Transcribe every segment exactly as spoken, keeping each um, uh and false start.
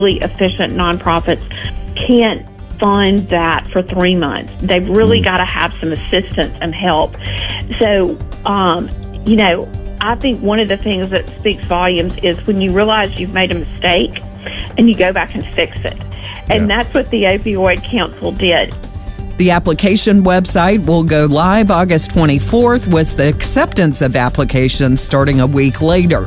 efficient nonprofits can't fund that for three months. They've really mm. got to have some assistance and help. So, um, you know, I think one of the things that speaks volumes is when you realize you've made a mistake and you go back and fix it. And yeah. that's what the Opioid Council did. The application website will go live August twenty-fourth with the acceptance of applications starting a week later.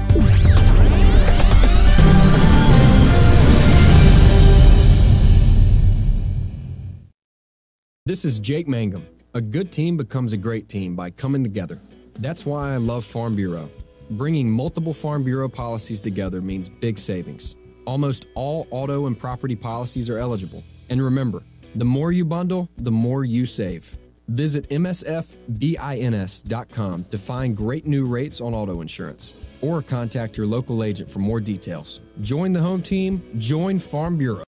This is Jake Mangum. A good team becomes a great team by coming together. That's why I love Farm Bureau. Bringing multiple Farm Bureau policies together means big savings. Almost all auto and property policies are eligible. And remember, the more you bundle, the more you save. Visit M S F bins dot com to find great new rates on auto insurance. Or contact your local agent for more details. Join the home team. Join Farm Bureau.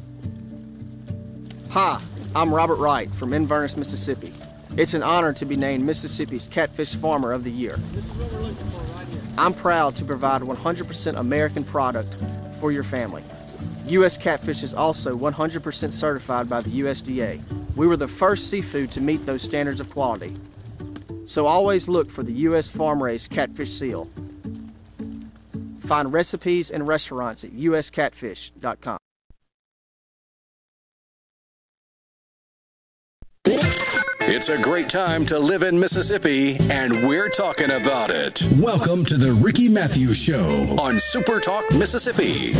Hi, I'm Robert Wright from Inverness, Mississippi. It's an honor to be named Mississippi's Catfish Farmer of the Year. This is what we're looking for right here. I'm proud to provide one hundred percent American product for your family. U S Catfish is also one hundred percent certified by the U S D A. We were the first seafood to meet those standards of quality. So always look for the U S farm-raised catfish seal. Find recipes and restaurants at U S catfish dot com. It's a great time to live in Mississippi, and we're talking about it. Welcome to the Ricky Matthews Show on Super Talk Mississippi.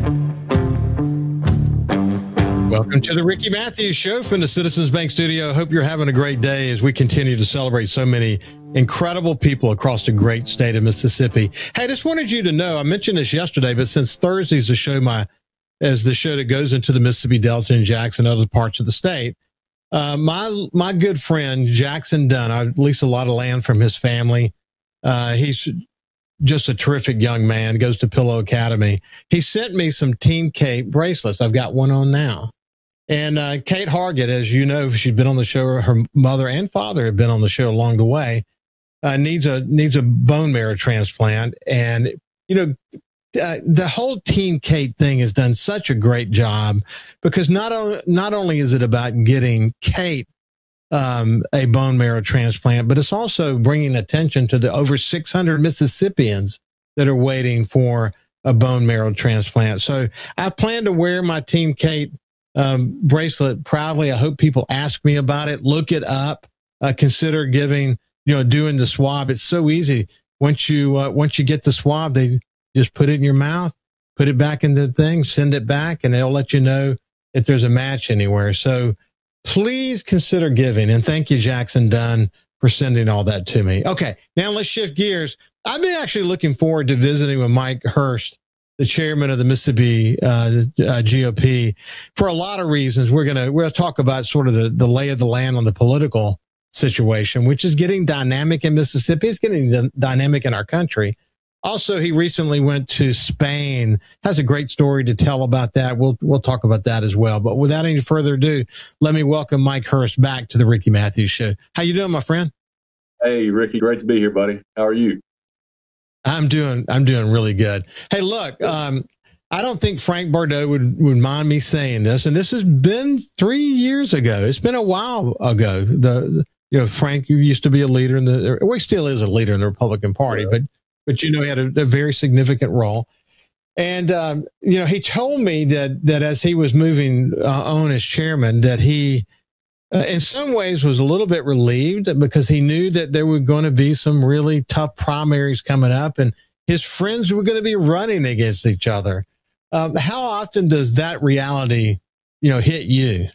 Welcome to the Ricky Matthews Show from the Citizens Bank Studio. Hope you're having a great day as we continue to celebrate so many incredible people across the great state of Mississippi. Hey, I just wanted you to know, I mentioned this yesterday, but since Thursday's the show, my as the show that goes into the Mississippi Delta and Jackson and other parts of the state, Uh, my, my good friend, Jackson Dunn, I lease a lot of land from his family. Uh, he's just a terrific young man, goes to Pillow Academy. He sent me some Team Kate bracelets. I've got one on now. And, uh, Kate Hargett, as you know, she's been on the show. Her mother and father have been on the show along the way, uh, needs a, needs a bone marrow transplant. And, you know, Uh, the whole Team Kate thing has done such a great job because not only, not only is it about getting Kate, um, a bone marrow transplant, but it's also bringing attention to the over six hundred Mississippians that are waiting for a bone marrow transplant. So I plan to wear my Team Kate, um, bracelet proudly. I hope people ask me about it. Look it up, uh, consider giving, you know, doing the swab. It's so easy. Once you, uh, once you get the swab, they, just put it in your mouth, put it back in the thing, send it back, and they'll let you know if there's a match anywhere. So please consider giving. And thank you, Jackson Dunn, for sending all that to me. Okay, now let's shift gears. I've been actually looking forward to visiting with Mike Hurst, the chairman of the Mississippi uh, uh, G O P, for a lot of reasons. We're gonna we're gonna talk about sort of the, the lay of the land on the political situation, which is getting dynamic in Mississippi. It's getting d- dynamic in our country. Also, he recently went to Spain, has a great story to tell about that. We'll, we'll talk about that as well. But without any further ado, let me welcome Mike Hurst back to the Ricky Matthews Show. How you doing, my friend? Hey, Ricky, great to be here, buddy. How are you? I'm doing, I'm doing really good. Hey, look, um, I don't think Frank Bordeaux would, would mind me saying this. And this has been three years ago. It's been a while ago. The, you know, Frank used to be a leader in the, well, he still is a leader in the Republican Party, yeah. but But, you know, he had a, a very significant role. And, um, you know, he told me that, that as he was moving uh, on as chairman, that he, uh, in some ways was a little bit relieved because he knew that there were going to be some really tough primaries coming up and his friends were going to be running against each other. Um, how often does that reality, you know, hit you?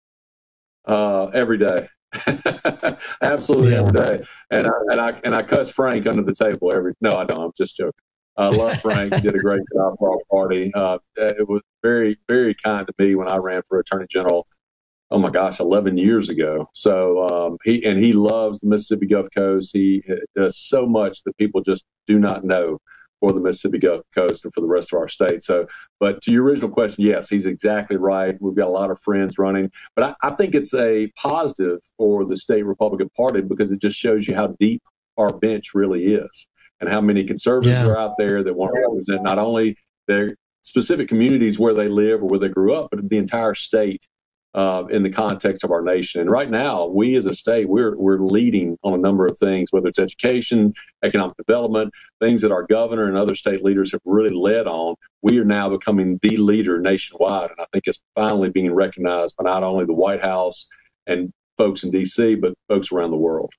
Uh, every day. Absolutely yeah. every day. And I, and I, and I cuss Frank under the table every, no, I don't. I'm just joking. I love Frank. He did a great job for our party. Uh, it was very, very kind to me when I ran for Attorney General. Oh my gosh, eleven years ago. So, um, he, and he loves the Mississippi Gulf Coast. He does so much that people just do not know for the Mississippi Gulf Coast and for the rest of our state. So, but to your original question, yes, he's exactly right. We've got a lot of friends running, but I, I think it's a positive for the state Republican Party because it just shows you how deep our bench really is and how many conservatives yeah. are out there that want to represent not only their specific communities where they live or where they grew up, but the entire state uh, in the context of our nation. And right now, we as a state, we're we're leading on a number of things, whether it's education, economic development, things that our governor and other state leaders have really led on. We are now becoming the leader nationwide, and I think it's finally being recognized by not only the White House and folks in D C, but folks around the world.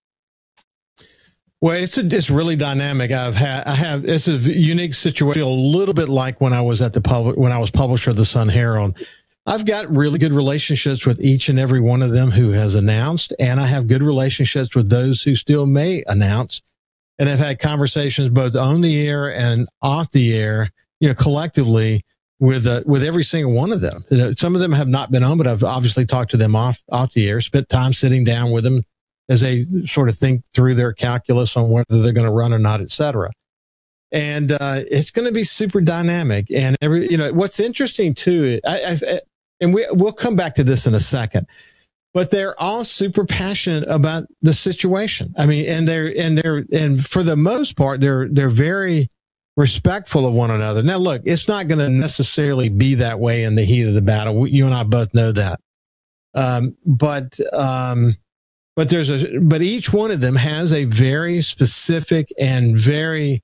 Well, it's a, it's really dynamic. I've had I have it's a unique situation, a little bit like when I was at the public when I was publisher of the Sun Herald. I've got really good relationships with each and every one of them who has announced, and I have good relationships with those who still may announce. And I've had conversations both on the air and off the air, you know, collectively with uh, with every single one of them. Some of them have not been on, but I've obviously talked to them off off the air, spent time sitting down with them as they sort of think through their calculus on whether they're going to run or not, et cetera. And uh, it's going to be super dynamic. And every, you know, what's interesting too, I, I, and we we'll come back to this in a second, but they're all super passionate about the situation. I mean, and they're and they're and for the most part, they're they're very respectful of one another. Now, look, it's not going to necessarily be that way in the heat of the battle. You and I both know that. Um, but um, But there's a, but each one of them has a very specific and very,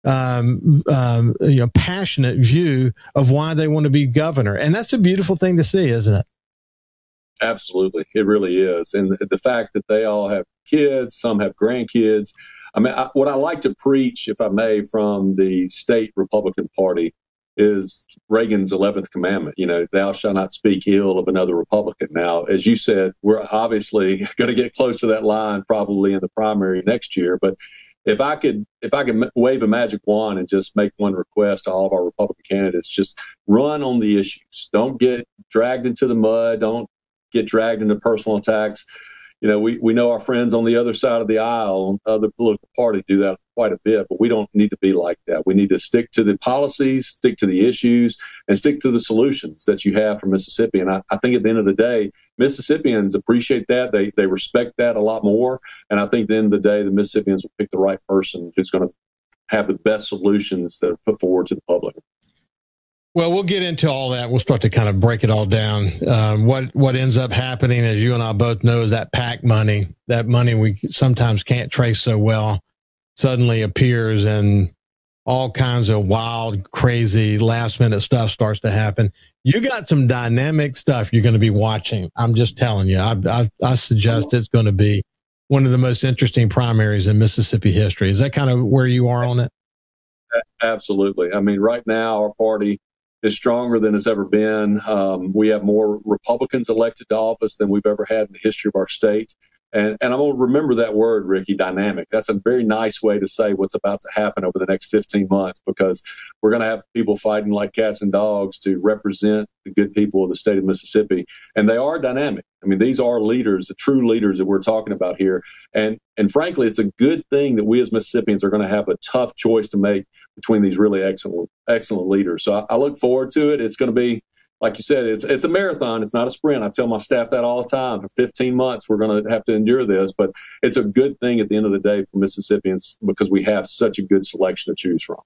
um, um, you know, passionate view of why they want to be governor. And that's a beautiful thing to see, isn't it? Absolutely. It really is. And the fact that they all have kids, some have grandkids. I mean, I, what I like to preach, if I may, from the state Republican Party is Reagan's eleventh commandment. You know, thou shalt not speak ill of another Republican. Now, as you said, we're obviously going to get close to that line probably in the primary next year. But if I could, if I could wave a magic wand and just make one request to all of our Republican candidates, just run on the issues. Don't get dragged into the mud. Don't get dragged into personal attacks. You know, we, we know our friends on the other side of the aisle, other political parties do that quite a bit, but we don't need to be like that. We need to stick to the policies, stick to the issues, and stick to the solutions that you have for Mississippi. And I, I think at the end of the day, Mississippians appreciate that. They they respect that a lot more. And I think at the end of the day, the Mississippians will pick the right person who's going to have the best solutions that are put forward to the public. Well, we'll get into all that. We'll start to kind of break it all down. Um, what what ends up happening, as you and I both know, is that PAC money, that money we sometimes can't trace so well, suddenly appears and all kinds of wild, crazy, last-minute stuff starts to happen. You got some dynamic stuff you're going to be watching. I'm just telling you. I, I, I suggest it's going to be one of the most interesting primaries in Mississippi history. Is that kind of where you are on it? Absolutely. I mean, right now, our party is stronger than it's ever been. Um, we have more Republicans elected to office than we've ever had in the history of our state. And, and I'm going to remember that word, Ricky, dynamic. That's a very nice way to say what's about to happen over the next fifteen months, because we're going to have people fighting like cats and dogs to represent the good people of the state of Mississippi. And they are dynamic. I mean, these are leaders, the true leaders that we're talking about here. And, and frankly, it's a good thing that we as Mississippians are going to have a tough choice to make between these really excellent, excellent leaders. So I, I look forward to it. It's going to be, like you said, it's it's a marathon. It's not a sprint. I tell my staff that all the time. For fifteen months, we're going to have to endure this. But it's a good thing at the end of the day for Mississippians because we have such a good selection to choose from.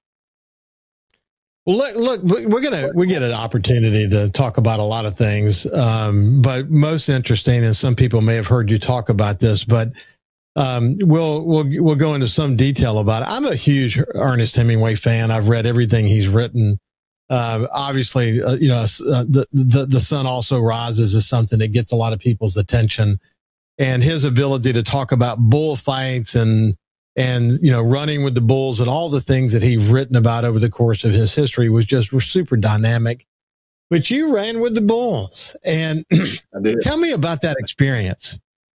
Well, look, look, we're gonna we get an opportunity to talk about a lot of things, um, but most interesting, and some people may have heard you talk about this, but um, we'll we'll we'll go into some detail about it. I'm a huge Ernest Hemingway fan. I've read everything he's written. Uh, obviously, uh, you know, uh, the, the, the sun also rises is something that gets a lot of people's attention, and his ability to talk about bullfights and, and, you know, running with the bulls and all the things that he's written about over the course of his history was just were super dynamic. But you ran with the bulls, and tell me about that experience.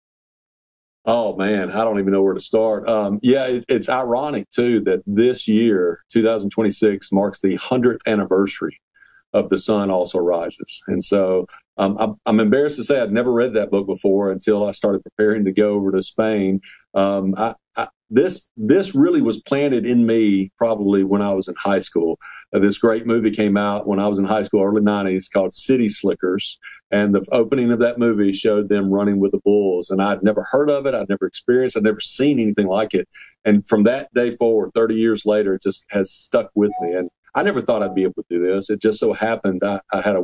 Oh, man, I don't even know where to start. Um, yeah, it, it's ironic, too, that this year, two thousand twenty-six, marks the hundredth anniversary of The Sun Also Rises. And so um, I'm, I'm embarrassed to say I'd never read that book before until I started preparing to go over to Spain. Um, I, I, this this really was planted in me probably when I was in high school. Uh, this great movie came out when I was in high school, early nineties, called City Slickers. And the opening of that movie showed them running with the bulls. And I'd never heard of it. I'd never experienced it. I'd never seen anything like it. And from that day forward, thirty years later, it just has stuck with me. And I never thought I'd be able to do this. It just so happened I, I had a